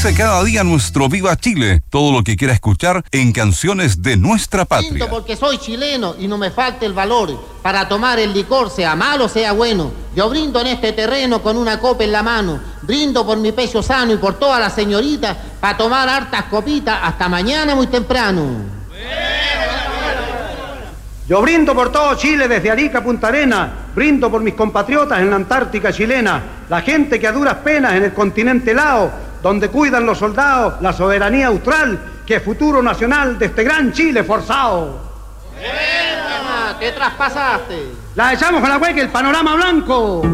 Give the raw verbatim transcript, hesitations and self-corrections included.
Sintonice cada día nuestro Viva Chile, todo lo que quiera escuchar en canciones de nuestra patria. Brindo porque soy chileno y no me falte el valor para tomar el licor, sea malo, sea bueno. Yo brindo en este terreno con una copa en la mano. Brindo por mi pecho sano y por todas las señoritas para tomar hartas copitas hasta mañana muy temprano. Yo brindo por todo Chile desde Arica a Punta Arenas. Brindo por mis compatriotas en la Antártica chilena, la gente que a duras penas en el continente helado, donde cuidan los soldados la soberanía austral, que es futuro nacional de este gran Chile forzado. ¿Qué traspasaste? La echamos con la hueca, el panorama blanco.